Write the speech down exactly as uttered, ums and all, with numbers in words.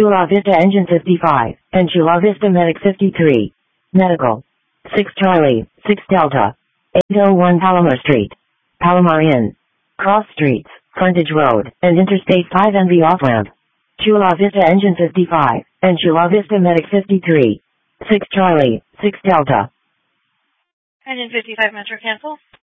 Chula Vista Engine fifty-five, and Chula Vista Medic fifty-three. Medical. six Charlie, six Delta. eight oh one Palomar Street. Palomar Inn. Cross Streets, Frontage Road, and Interstate five and the off-ramp. Chula Vista Engine fifty-five, and Chula Vista Medic fifty-three. six Charlie, six Delta. Engine fifty-five Metro cancel.